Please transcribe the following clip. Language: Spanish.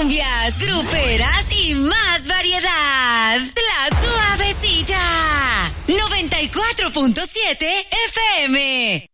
cumbias, gruperas y más variedad. La Suavecita. 94.7 FM.